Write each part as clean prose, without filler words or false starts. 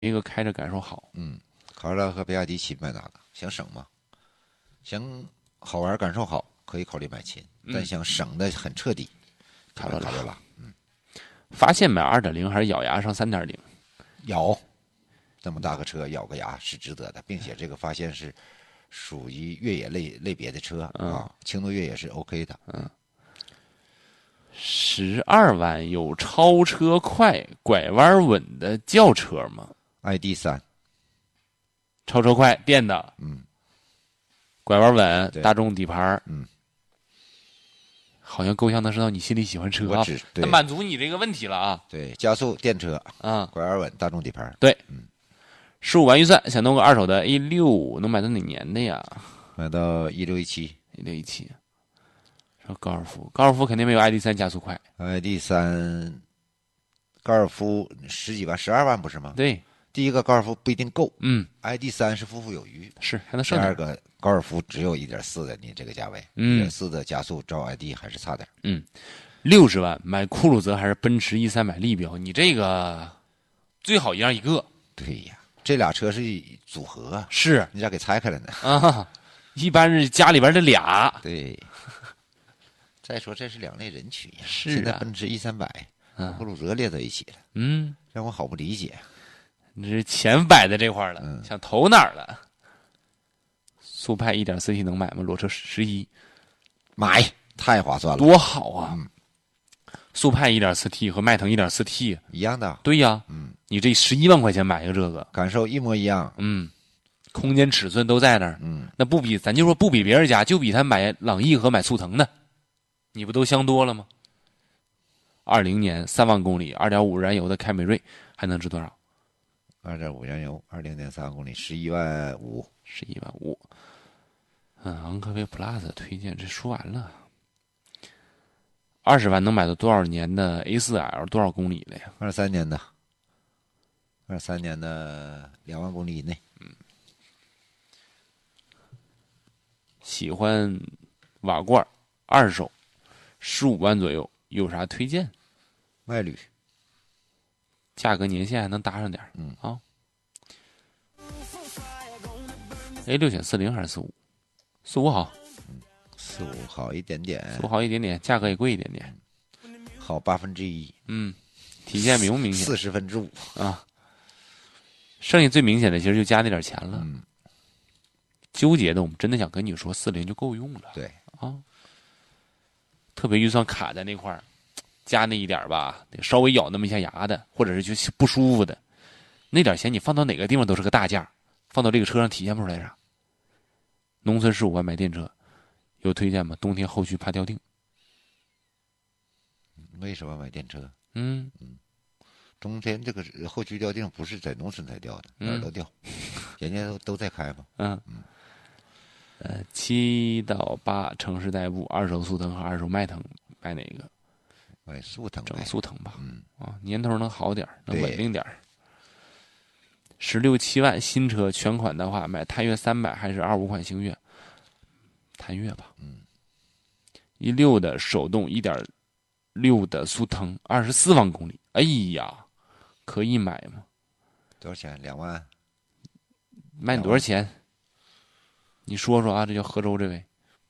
一个开着感受好。 卡罗拉和比亚迪秦买哪个？想省吗？想好玩感受好，可以考虑买秦，但想省的很彻底， 卡罗拉。 拉。 发现买 2.0 还是咬牙上 3.0？ 咬，那么大个车咬个牙是值得的，并且这个发现是属于越野类别的车啊，轻度越野是 OK 的。 12万有超车快、拐弯稳的轿车吗 ID.3， 超车快，电的，拐弯稳，大众底盘，好像够呛的知道你心里喜欢车啊，那满足你这个问题了啊。 对，加速电车啊， 拐弯稳，大众底盘。 对，15万预算想弄个二手的 A6，能买到哪年的呀？ 买到1617。 1617。说高尔夫肯定没有 ID.3 加速快。 ID.3，高尔夫10几万，12万不是吗？ 对， 第一个高尔夫不一定够，ID.3是富有余， 是还能剩点。第二个高尔夫只有1.4的，你这个价位，1.4的加速照 ID 还是差点。 60万买酷路泽还是奔驰 E300力标？你这个最好一样一个。 对呀，这俩车是组合， 是你咋给拆开了呢？ 啊，一般是家里边这俩。 对。再说这是两类人群呀， 是啊。 现在奔驰 E300、酷路泽列在一起了，让我好不理解。 你这钱摆在这块了，想投哪儿了？速派 1.4T 能买吗？裸车11， 买，太划算了， 多好啊！速派 1.4T 和迈腾 1.4T 一样的。 对呀，你这11万块钱买一个这个， 感受一模一样。 空间尺寸都在那儿。那不比，咱就说不比别人家，就比他买朗逸和买速腾的，你不都香多了吗？20年3万公里，2.5燃油的凯美瑞还能值多少 ？2.5燃油，20年3万公里，11万5。 11万5。昂科威 Plus 推荐这说完了。20万能买到多少年的 A4L 多少公里了呀 ？23年的，23年的2万公里以内。 喜欢瓦罐二手，15万左右，有啥推荐？ 迈旅， 价格年限还能搭上点。A6选40还是45？45好。 45好一点点 ，45好一点点，价格也贵一点点， 好1%。 体现明不明显 ？5/40 啊。剩下最明显的其实就加那点钱了。纠结的我们真的想跟你说，40就够用了。 对啊，特别预算卡在那块儿，加那一点吧，稍微咬那么一下牙的，或者是就不舒服的，那点钱你放到哪个地方都是个大价，放到这个车上体现不出来啥。农村15万买电车，有推荐吗？冬天后驱怕掉腚。 为什么买电车？冬天这个后驱掉腚不是在农村才掉的，哪儿都掉，人家都在开嘛。 7到8城市代步，二手速腾和二手迈腾买哪个？ 买速腾， 整速腾吧。年头能好点，能稳定点。16、7万新车全款的话，买探岳300还是25款星越？探岳吧。16的手动1.6的速腾，24万公里，哎呀，可以买吗？ 多少钱？2万。 卖你多少钱？你说说啊，这叫河州这位。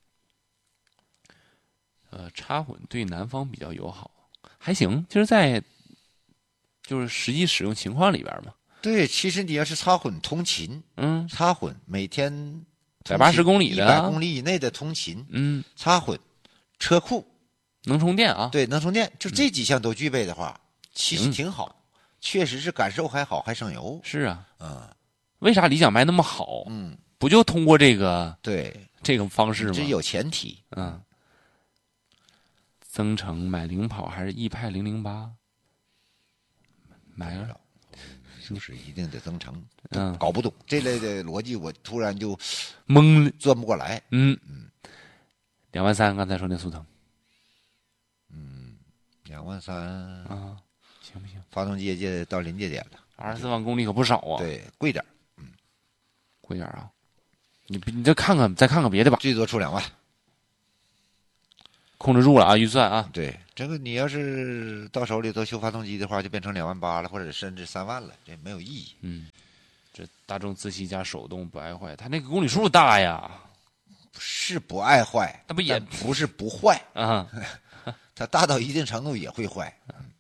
插混对南方比较友好，还行，就是在就是实际使用情况里边嘛。 对，其实你要是插混通勤，插混每天 180公里的 100公里以内的通勤，插混，车库能充电啊？ 对，能充电，就这几项都具备的话，其实挺好，确实是感受还好，还省油。 是啊，为啥理想卖那么好？不就通过这个这个方式吗？ 这有前提。 增程买领跑还是 E 派008？买了。 就是一定得增程，搞不懂这类的逻辑，我突然就懵了， 转不过来。 2万3，刚才说那速腾 ，2万3 啊，行不行？ 发动机也到临界点了 ，24万公里可不少啊。 对，贵点， 贵点啊！你再看看别的吧， 最多出2万。 控制住了啊，预算啊。 对，这个你要是到手里头修发动机的话，就变成2.8万了，或者甚至3万了，这没有意义。 这大众自吸加手动不爱坏，它那个公里数大呀。 是不爱坏， 那不也不是不坏啊？ 它大到一定程度也会坏。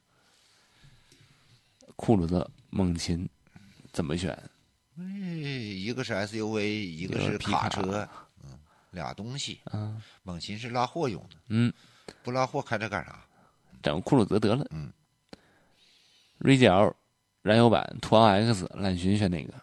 酷路泽、猛禽怎么选？ 一个是 SUV， 一个是卡车，俩东西。猛禽是拉货用的，不拉货开这干啥？ 整个酷路泽得了。锐界 L 燃油版途昂 X 揽巡选哪个？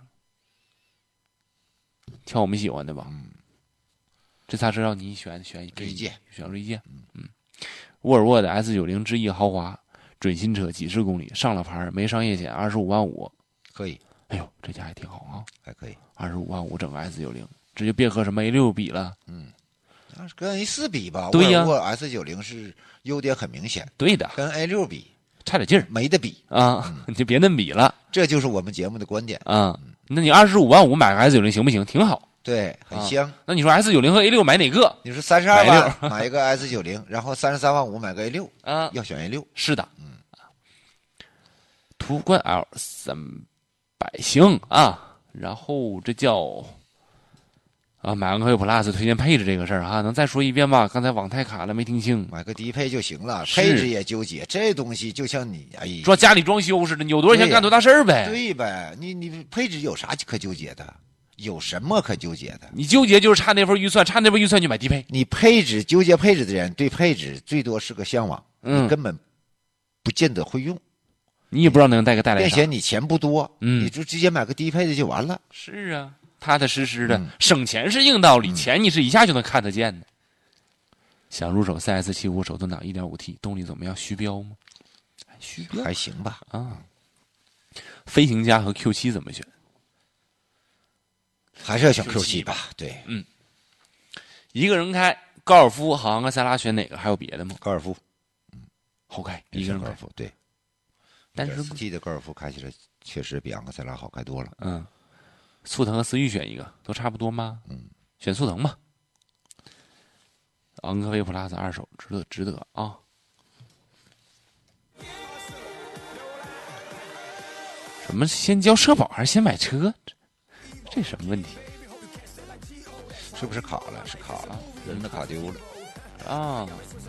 挑我们喜欢的吧。这仨车让你选锐界， 选锐界。沃尔沃的 S90 之翼豪华准新车，几十公里，上了牌，没商业险，25.5万， 可以。 哎呦，这家还挺好啊， 还可以。 25.5万整个 S90，这就别和什么 A6 比了。 跟 A4 比吧， 对呀， 沃尔沃 S90是优点很明显。 对的， 跟 A6 比差点劲儿， 没得比啊！你就别那么比了。 这就是我们节目的观点啊。那你25.5万买个 S90行不行？挺好。 对，很香。 那你说 S90和 A6 买哪个？ 你说32万买一个 S90，然后33.5万买个 A6，要选 A6。 是的，途观 L 300行啊，然后这叫买昂科威 Plus 推荐配置这个事儿能再说一遍吗？刚才网太卡了，没听清。 买个低配就行了，配置也纠结，这东西就像你说家里装修似的，有多少钱干多大事儿呗。 对呗，你配置有啥可纠结的？有什么可纠结的？ 你纠结就是差那份预算，差那份预算就买低配。 你配置纠结配置的人，对配置最多是个向往，你根本不见得会用， 你也不知道能带来啥。 并且你钱不多，你就直接买个低配的就完了。 是啊，踏踏实实的，省钱是硬道理，钱你是一下就能看得见的。想入手 CS75 手动挡 1.5T， 动力怎么样？虚标吗？虚标还行吧。 飞行家和 Q7 怎么选？ 还是要选 Q7 吧。对， 一个人开高尔夫、好昂克赛拉选哪个？还有别的吗？ 高尔夫， 好开，一个人高尔夫对。 但是 T 的高尔夫开起来确实比昂克赛拉好开多了。 速腾和思域选一个，都差不多吗？选速腾吧。昂科威 Plus 二手值得啊。什么先交社保还是先买车？这什么问题？ 是不是卡了？是卡了，人的卡丢了啊。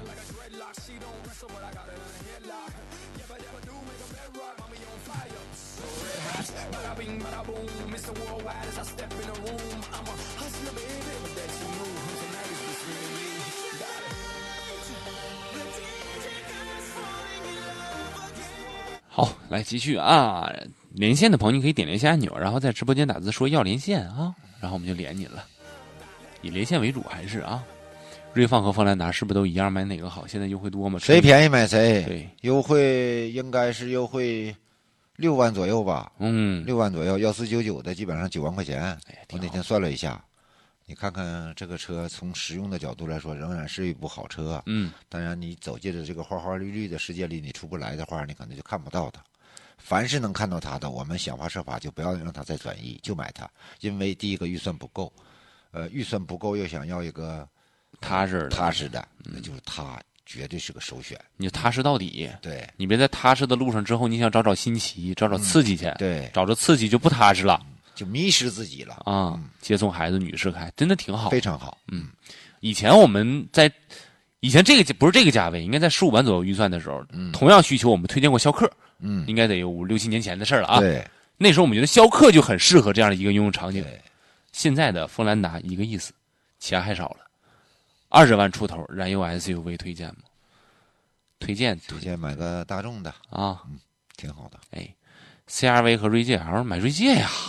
好，来继续啊！连线的朋友你可以点连线按钮，然后在直播间打字说要连线啊，然后我们就连你了。以连线为主还是啊？锐放和锋兰达是不是都一样？买哪个好？现在优惠多吗？ 谁便宜买谁。 对， 优惠应该是优惠6万左右吧。 6 万左右，1499的基本上9万块钱。我那天算了一下，你看看这个车从实用的角度来说，仍然是一部好车。当然你走进了这个花花绿绿的世界里，你出不来的话，你可能就看不到它。凡是能看到它的，我们想方设法就不要让它再转移，就买它。因为第一个预算不够，预算不够又想要一个踏实的，那就是它绝对是个首选。 你就踏实到底。 对， 你别在踏实的路上之后，你想找新奇，找刺激去。 对， 找着刺激就不踏实了， 就迷失自己了啊。接送孩子女士开真的挺好， 非常好。 以前我们在这个不是这个价位，应该在15万左右预算的时候，同样需求我们推荐过逍客。应该得有5、6、7年前的事了啊。 对， 那时候我们觉得逍客就很适合这样的一个应用场景。现在的锋兰达一个意思，钱还少了，20万出头，燃油 SUV 推荐吗？推荐买个大众的啊， 挺好的。 CRV 和锐界 L 买锐界呀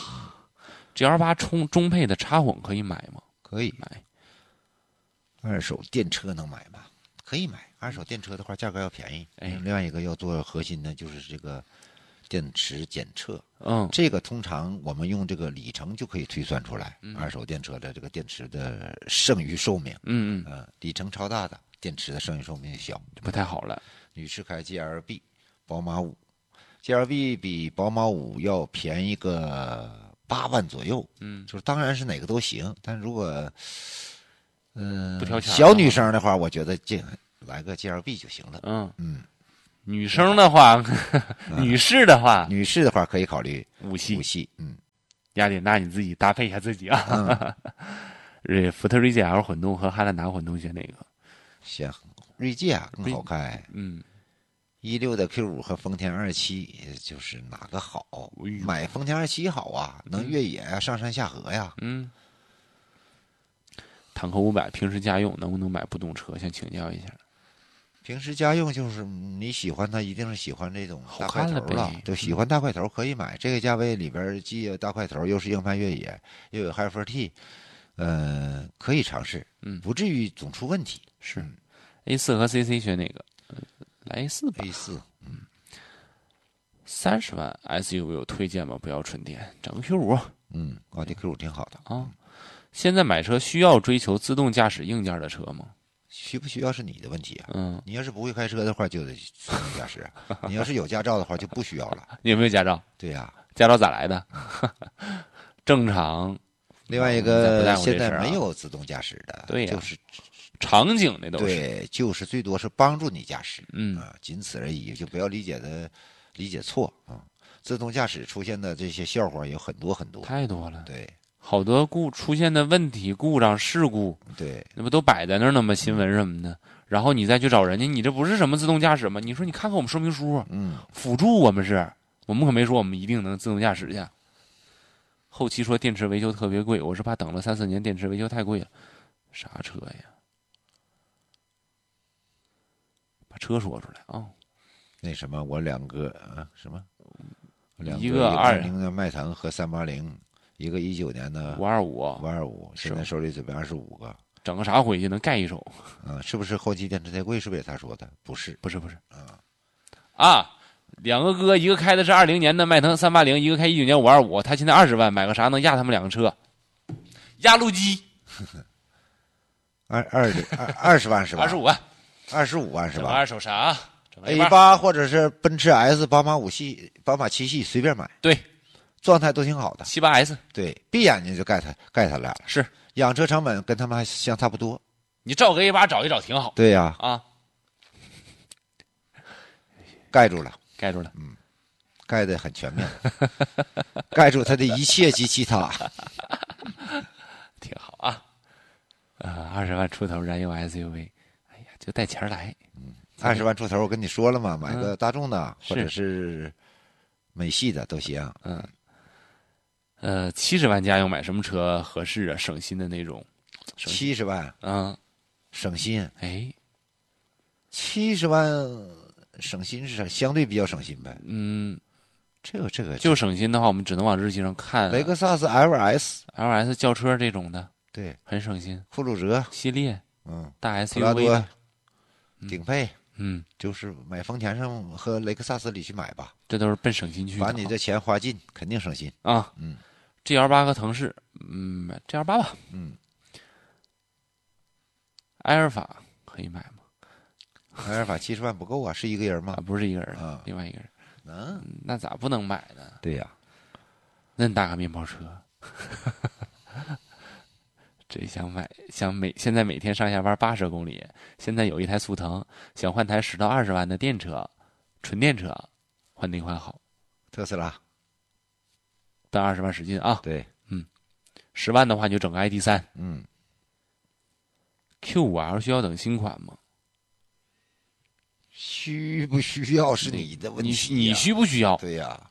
，GL8中配的插混可以买吗？ 可以买。 二手电车能买吗？可以买。二手电车的话，价格要便宜。另外一个要做核心的就是这个电池检测。这个通常我们用这个里程就可以推算出来。二手电车的这个电池的剩余寿命。里程超大的电池的剩余寿命小， 不太好了。 女士开 GLB， 宝马5，GLB 比宝马5要便宜个8万左右。就是当然是哪个都行，但如果不挑钱小女生的话，我觉得来个 GLB 就行了。 女生的话，女士的话可以考虑五系。雅典娜你自己搭配一下自己啊。福特锐界 L 混动和汉兰达混动选哪个？ 选锐界更好开。16的 Q5和丰田27，就是哪个好？买丰田27好啊，能越野啊，上山下河呀。 坦克500平时家用能不能买不动车？想请教一下。 平时家用就是你喜欢它，一定是喜欢这种大块头了，就喜欢大块头可以买。这个价位里边既有大块头，又是硬派越野，又有 HiPer-T，可以尝试，不至于总出问题。 是 A4 和 CC 选哪个？来 A4 吧。 A4， 30万 SUV 有推荐吗？不要纯电，整个 Q5。 奥迪 Q5 挺好的啊。现在买车需要追求自动驾驶硬件的车吗？ 需不需要是你的问题啊。你要是不会开车的话，就得自动驾驶；你要是有驾照的话，就不需要了。 你有没有驾照？ 对呀， 驾照咋来的？正常。 另外一个，现在没有自动驾驶的， 对呀， 就是场景那都是。 对，就是最多是帮助你驾驶，仅此而已，就不要理解错啊。自动驾驶出现的这些笑话有很多很多， 太多了。 对。 好多出现的问题、故障、事故， 对， 那不都摆在那儿呢吗？新闻什么的，然后你再去找人家，你这不是什么自动驾驶吗？你说你看看我们说明书，辅助我们可没说我们一定能自动驾驶去。后期说电池维修特别贵，我是怕等了3-4年电池维修太贵了。啥车呀？把车说出来啊！ 那什么，我两个什么？ 一个 20的迈腾和380。一个19年的525，现在手里准备25个， 整个啥回去能盖一手？ 是不是后期电池太贵？是不是他说的？不是， 两个哥，一个开的是20年的迈腾380，一个开19年525，他现在20万，买个啥能压他们两个车？压路机 ，20万是吧 ？25万 ，25万是吧？ 二手啥 ？A8或者是奔驰 S、宝马5系、宝马7系随便买。 对。 状态都挺好的 ，78S， 对，闭眼睛就盖他俩了。 是， 养车成本跟他们还相差不多。 你照个 A8找一找挺好。 对呀，盖住了，盖得很全面，盖住他的一切及其他， 挺好啊。20万出头燃油 SUV， 哎呀，就带钱来。 20万出头，我跟你说了嘛，买个大众的或者是美系的都行。 70万家用买什么车合适啊？省心的那种。 70万，省心。 哎 ，70万省心是相对比较省心呗。这个就省心的话，我们只能往日系上看。 雷克萨斯 LS 轿车这种的， 对， 很省心。 酷路泽系列，大 SUV， 普拉多顶配， 就是买丰田上和雷克萨斯里去买吧， 这都是奔省心去的。 把你的钱花尽，肯定省心啊。GL8 和腾势，GL8 吧。埃尔法可以买吗？ 埃尔法70万不够啊，是一个人吗？ 不是一个人啊，另外一个人。那咋不能买呢？ 对呀， 恁大个面包车，这现在每天上下班80公里，现在有一台速腾，想换台10到20万的电车，纯电车，换哪款好？ 特斯拉。 奔20万使劲啊！ 对 ，10万的话你就整个 ID.3。Q5L 需要等新款吗？ 需不需要是你的问题。 你需不需要？ 对呀。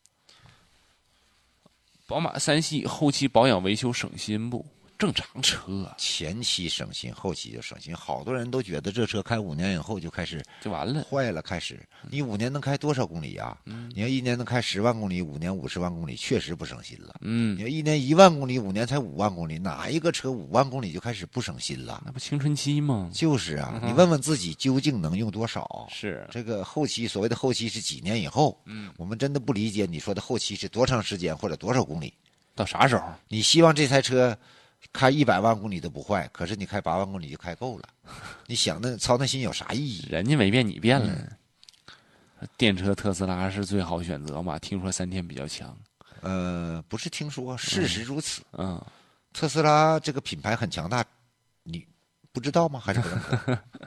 宝马3系后期保养维修省心不？正常车， 前期省心，后期就省心。好多人都觉得这车开5年以后就开始就完了， 坏了。开始，你5年能开多少公里啊？你要1年能开10万公里，5年50万公里，确实不省心了。你要1年1万公里，5年才5万公里，哪一个车5万公里就开始不省心了？ 那不青春期吗？ 就是啊，你问问自己究竟能用多少？ 是这个后期，所谓的后期是几年以后？我们真的不理解你说的后期是多长时间或者多少公里？ 到啥时候？ 你希望这台车开100万公里都不坏，可是你开8万公里就开够了，你想那操那心有啥意义？ 人家没变，你变了。电车特斯拉是最好选择嘛？听说3天比较强。 不是听说，事实如此。特斯拉这个品牌很强大，你不知道吗？还是不认可？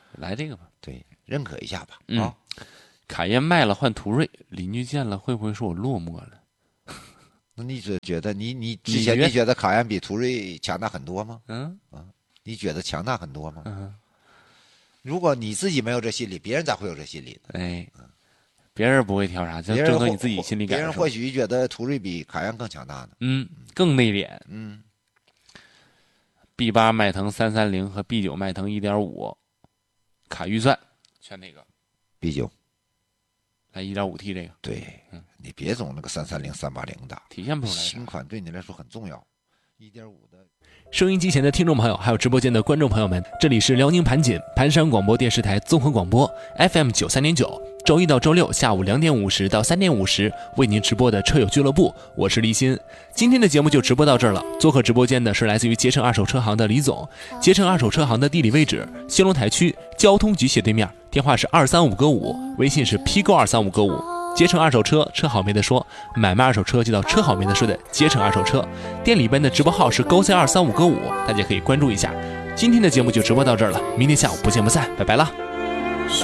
来这个吧。 对，认可一下吧。 啊，卡宴卖了换途锐，邻居见了会不会说我落寞了？ 那你觉得你之前你觉得卡宴比途锐强大很多吗？你觉得强大很多吗？如果你自己没有这心理，别人咋会有这心理呢？ 哎，别人不会挑啥，就正合你自己心里感受。 别人或许觉得途锐比卡宴更强大呢。 更内敛。B8 迈腾330和 B9 迈腾 1.5， 卡预算选哪个 ？B9。 来 1.5T 这个。 对，你别总那个330、380的， 体现不出来。 新款对你来说很重要。1.5的。 收音机前的听众朋友，还有直播间的观众朋友们，这里是辽宁盘锦盘山广播电视台综合广播 FM 93.9，周一到周六下午2点50到3点50为您直播的车友俱乐部，我是立新。今天的节目就直播到这儿了。做客直播间的是来自于捷诚二手车行的李总。捷诚二手车行的地理位置：兴隆台区交通局斜对面，电话是235个5，微信是批购235个5。捷诚二手车，车好没得说，买卖二手车就到车好没得说的捷诚二手车。店里边的直播号是GoC235个5，大家可以关注一下。今天的节目就直播到这儿了，明天下午不见不散，拜拜了。